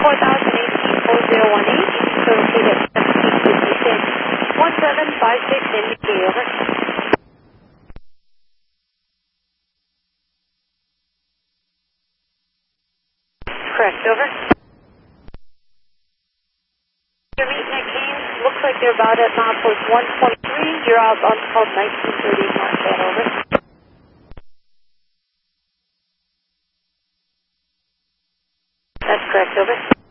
4018, so repeat at 1756. 1756 NBC, over. Correct, over. You're meeting at Keynes. Looks like they're about at milepost 123. You're out on code 1930 North Bend, over. That's correct, over.